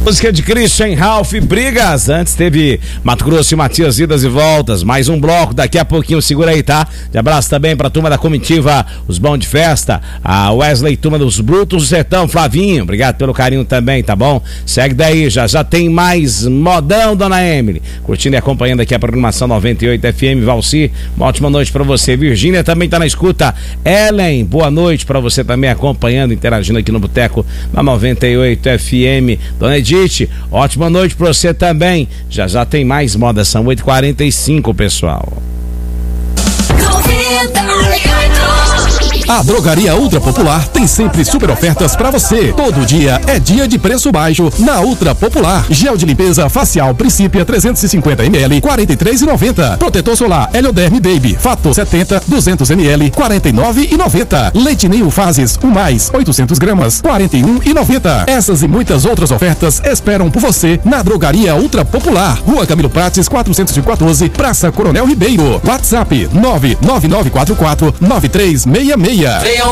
Música de Christian Ralph Brigas. Antes teve Mato Grosso e Matias, idas e voltas. Mais um bloco, daqui a pouquinho, segura aí, tá? De abraço também pra turma da comitiva, os bons de festa, a Wesley, turma dos Brutos do Sertão, Flavinho, obrigado pelo carinho também, tá bom? Segue daí, já tem mais modão, dona Emily. Curtindo e acompanhando aqui a programação 98 FM, Valci, uma ótima noite pra você. Virgínia também tá na escuta. Ellen, boa noite pra você também, acompanhando, interagindo aqui no Boteco na 98 FM. Dona Edith, ótima noite pra você também. Já tem mais moda, são 8h45, pessoal. A Drogaria Ultra Popular tem sempre super ofertas pra você. Todo dia é dia de preço baixo na Ultra Popular. Gel de limpeza facial Principia 350 ml, 43,90. Protetor solar Helioderm Baby Fator 70, 200 ml, 49,90. Leite Ninho Fases 1+, 800 gramas, 41,90. Essas e muitas outras ofertas esperam por você na Drogaria Ultra Popular. Rua Camilo Prates 414, Praça Coronel Ribeiro. WhatsApp 99944 9366.